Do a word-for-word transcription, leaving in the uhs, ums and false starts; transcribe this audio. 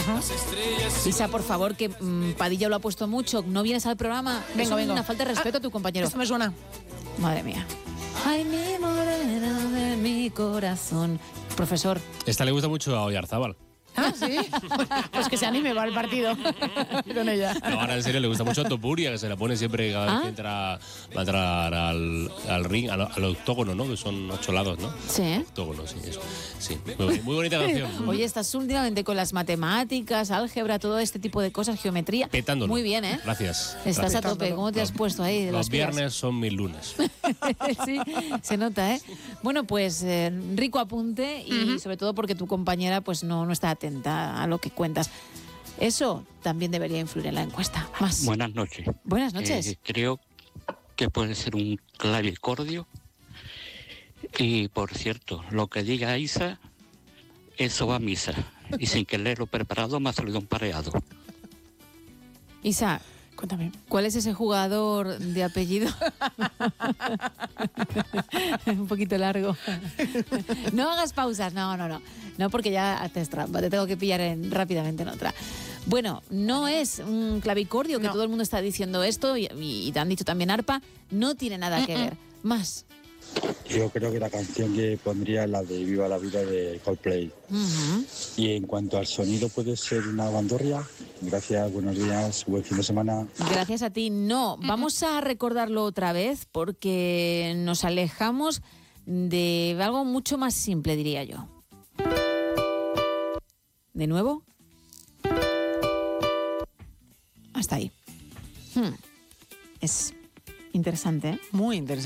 Uh-huh. Isa, por favor, que mmm, Padilla lo ha puesto mucho. ¿No vienes al programa? Vengo, es vengo. una falta de respeto ah, a tu compañero. Esto me suena. Madre mía. Ay, mi morena de mi corazón. Profesor. Esta le gusta mucho a Oyarzábal. Ah, ¿sí? Pues que se anime, va al partido con ella. No, ahora en serio le gusta mucho a Topuria, que se la pone siempre cada vez ¿Ah? que entra, va a entrar al, al ring, al, al octógono, ¿no? Que son ocho lados, ¿no? Sí. Octógono, sí, eso. Sí, muy, muy bonita canción. Oye, estás últimamente con las matemáticas, álgebra, todo este tipo de cosas, geometría. Petándolo. Muy bien, ¿eh? Gracias. Estás gracias. a tope. ¿Cómo te has puesto ahí? De Los las pilas? viernes son mis lunes. Sí, se nota, ¿eh? Bueno, pues eh, rico apunte y uh-huh. sobre todo porque tu compañera pues no, no está atenta a lo que cuentas. Eso también debería influir en la encuesta. Más. Buenas noches. Buenas noches. Eh, creo que puede ser un clavicordio. Y por cierto, lo que diga Isa, eso va a misa. Y sin que leerlo preparado me ha salido un pareado. Isa, cuéntame. ¿Cuál es ese jugador de apellido? Un poquito largo. No hagas pausas, no, no, no. No, porque ya haces trampa, te tengo que pillar en, rápidamente en otra. Bueno, no es un clavicordio, que no. Todo el mundo está diciendo esto, y, y te han dicho también arpa, no tiene nada que ver. Más. Yo creo que la canción que pondría es la de Viva la Vida de Coldplay. Uh-huh. Y en cuanto al sonido, ¿puede ser una bandurria? Gracias, buenos días, buen fin de semana. Gracias a ti. No, vamos a recordarlo otra vez porque nos alejamos de algo mucho más simple, diría yo. ¿De nuevo? Hasta ahí. Hmm. Es interesante, ¿eh? Muy interesante.